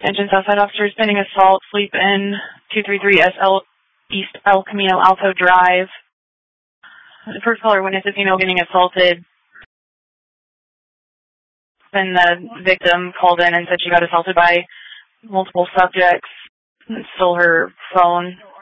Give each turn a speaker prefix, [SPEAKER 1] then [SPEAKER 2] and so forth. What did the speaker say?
[SPEAKER 1] Attention Southside officers pending assault, sleep in 233 SL East El Camino Alto Drive. The first caller witness is female getting assaulted. Then the victim called in and said she got assaulted by multiple subjects and stole her phone.